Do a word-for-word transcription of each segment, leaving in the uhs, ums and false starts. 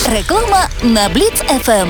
Реклама на Бліц еф ем.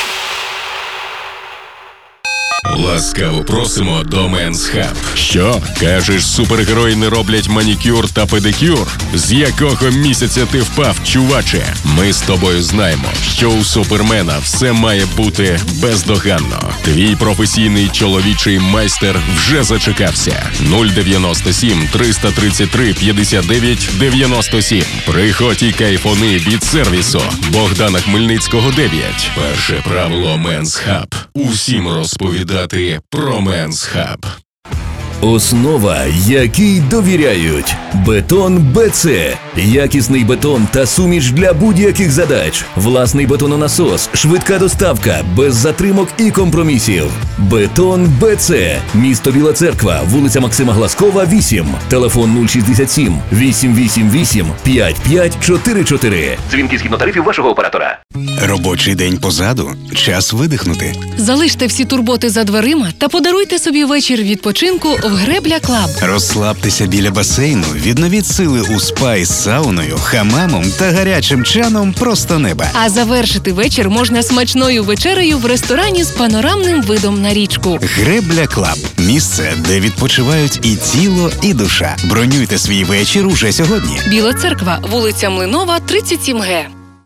Ласкаво просимо до Men's Hub. Що? Кажеш, супергерої не роблять манікюр та педикюр? З якого місяця ти впав, чуваче? Ми з тобою знаємо, що у Супермена все має бути бездоганно. Твій професійний чоловічий майстер вже зачекався. нуль дев'яносто сім триста тридцять три п'ятдесят дев'ять дев'яносто сім. Приходь і кайфони від сервісу Богдана Хмельницького дев'ять. Перше правило Men's Hub. Усім розповідати про Men's Hub. Основа, якій довіряють. Бетон БЦ. Якісний бетон та суміш для будь-яких задач. Власний бетононасос, швидка доставка, без затримок і компромісів. Бетон БЦ. Місто Біла Церква, вулиця Максима Глазкова, вісім. Телефон нуль шістдесят сім вісімсот вісімдесят вісім п'ятдесят п'ять чотирюдесят чотири. Дзвінки згідно тарифів вашого оператора. Робочий день позаду. Час видихнути. Залиште всі турботи за дверима та подаруйте собі вечір відпочинку в Гребля Клаб. Розслабтеся біля басейну, відновіть сили у спа із сауною, хамамом та гарячим чаном просто неба. А завершити вечір можна смачною вечерею в ресторані з панорамним видом на річку. Гребля Клаб – місце, де відпочивають і тіло, і душа. Бронюйте свій вечір уже сьогодні. Біла Церква, вулиця Млинова, тридцять сім ге.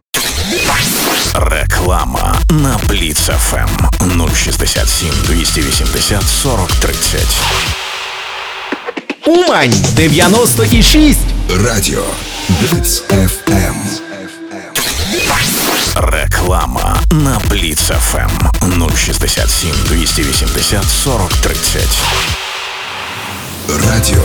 Реклама на Бліц еф ем нуль шістдесят сім двісті вісімдесят сорок тридцять. Умань дев'яносто і шість. Радіо Бліц еф ем. Реклама на Бліц еф ем нуль шістдесят сім двісті вісімдесят сорок тридцять. Радіо